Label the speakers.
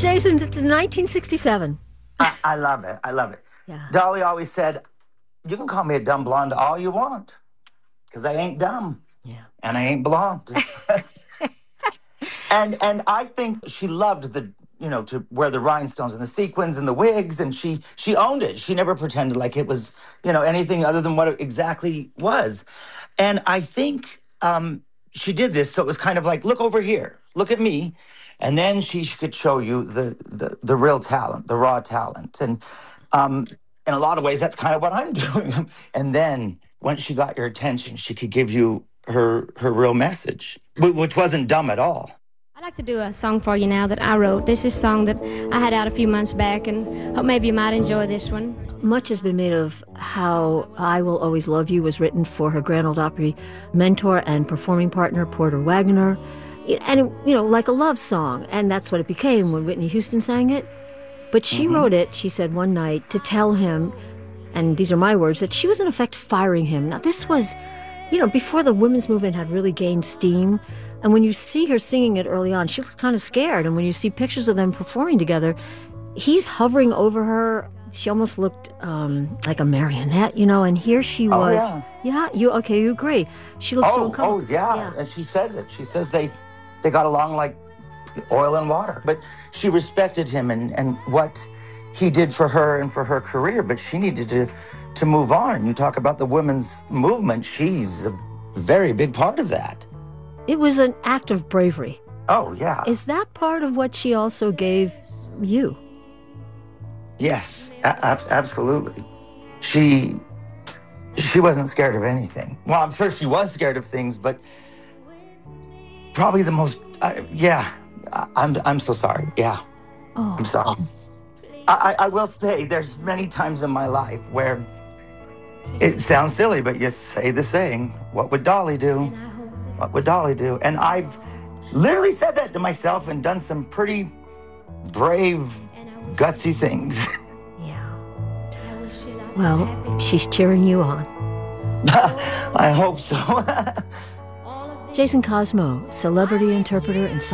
Speaker 1: Jason, it's 1967.
Speaker 2: I love it. I love it.
Speaker 1: Yeah.
Speaker 2: Dolly always said, you can call me a dumb blonde all you want, because I ain't dumb.
Speaker 1: Yeah.
Speaker 2: And I ain't blonde. and I think she loved to wear the rhinestones and the sequins and the wigs, and she owned it. She never pretended like it was, anything other than what it exactly was. And I think she did this, so it was kind of like, look over here, look at me. And then she could show you the real talent, the raw talent. And in a lot of ways, that's kind of what I'm doing. And then once she got your attention, she could give you her real message, which wasn't dumb at all.
Speaker 3: I'd like to do a song for you now that I wrote. This is a song that I had out a few months back, and hope maybe you might enjoy this one.
Speaker 1: Much has been made of how I Will Always Love You was written for her Grand Ole Opry mentor and performing partner, Porter Wagoner. And, like a love song. And that's what it became when Whitney Houston sang it. But she wrote it, she said one night, to tell him, and these are my words, that she was in effect firing him. Now, this was, before the women's movement had really gained steam. And when you see her singing it early on, she looked kind of scared. And when you see pictures of them performing together, he's hovering over her. She almost looked like a marionette, and here she was.
Speaker 2: Oh,
Speaker 1: yeah. You agree. She looked so uncomfortable.
Speaker 2: Oh, yeah. And she says it. She says they got along like oil and water. But she respected him and what he did for her and for her career. But she needed to move on. You talk about the women's movement. She's a very big part of that.
Speaker 1: It was an act of bravery.
Speaker 2: Oh, yeah.
Speaker 1: Is that part of what she also gave you?
Speaker 2: Yes, absolutely. She wasn't scared of anything. Well, I'm sure she was scared of things, but probably the most, I'm so sorry. Yeah,
Speaker 1: Oh.
Speaker 2: I'm sorry. I will say there's many times in my life where it sounds silly, but you say the saying, what would Dolly do? What would Dolly do? And I've literally said that to myself and done some pretty brave, gutsy things.
Speaker 1: Yeah. Well, she's cheering you on.
Speaker 2: I hope so.
Speaker 1: Jason Cosmo, celebrity interpreter and